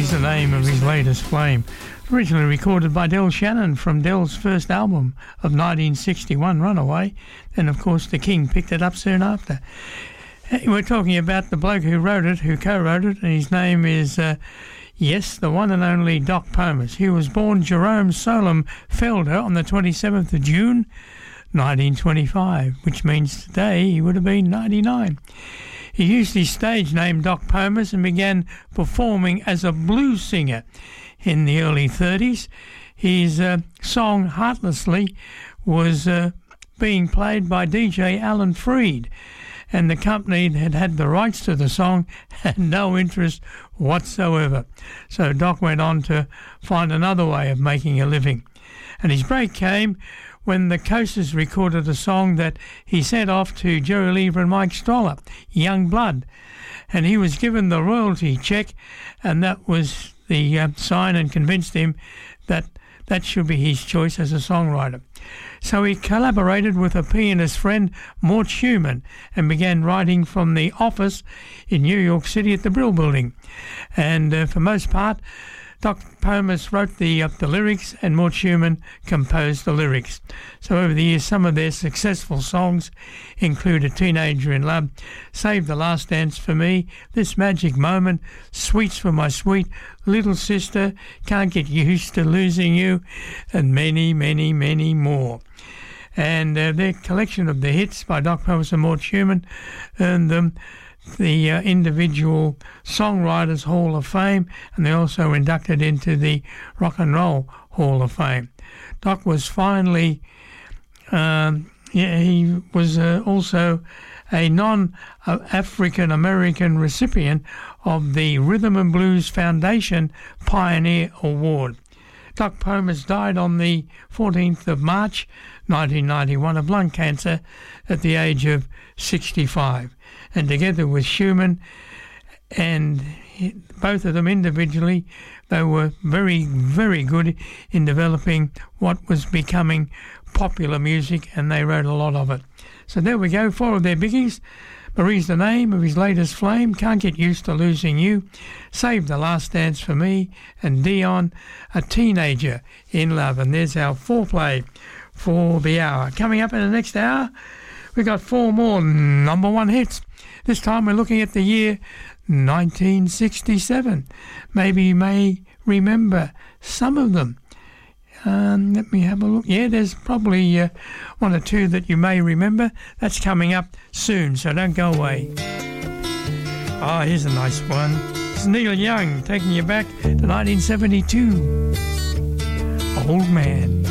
Breeze, the name of his latest flame. Originally recorded by Del Shannon from Del's first album of 1961, Runaway. Then, of course, the King picked it up soon after. We're talking about the bloke who wrote it, who co-wrote it, and his name is, yes, the one and only Doc Pomus. He was born Jerome Solem Felder on the 27th of June, 1925, which means today he would have been 99. He used his stage name Doc Pomus and began performing as a blues singer in the early 30s. His song Heartlessly was being played by DJ Alan Freed, and the company that had the rights to the song had no interest whatsoever. So Doc went on to find another way of making a living. And his break came when the Coasters recorded a song that he sent off to Jerry Lever and Mike Stoller, Young Blood. And he was given the royalty check, and that was the sign and convinced him that that should be his choice as a songwriter. So he collaborated with a pianist friend, Mort Schumann, and began writing from the office in New York City at the Brill Building. And for most part, Doc Pomus wrote the lyrics and Mort Schumann composed the lyrics. So over the years, some of their successful songs include A Teenager in Love, Save the Last Dance for Me, This Magic Moment, Sweets for My Sweet, Little Sister, Can't Get Used to Losing You, and many, many, many more. And their collection of the hits by Doc Pomus and Mort Schumann earned them the individual Songwriters Hall of Fame, and they also inducted into the Rock and Roll Hall of Fame. Doc was finally, he was also a non-African American recipient of the Rhythm and Blues Foundation Pioneer Award. Doc Pomus died on the 14th of March 1991 of lung cancer at the age of 65. And together with Schumann, and both of them individually, they were very, very good in developing what was becoming popular music, and they wrote a lot of it. So there we go, 4 of their biggies. Marie's the name of his latest flame, Can't Get Used to Losing You, Save the Last Dance for Me, and Dion, A Teenager in Love. And there's our foreplay for the hour. Coming up in the next hour, we've got 4 more number 1 hits. This time we're looking at the year 1967. Maybe you may remember some of them. Let me have a look. Yeah, there's probably 1 or 2 that you may remember. That's coming up soon, so don't go away. Oh, here's a nice one. It's Neil Young taking you back to 1972. Old Man.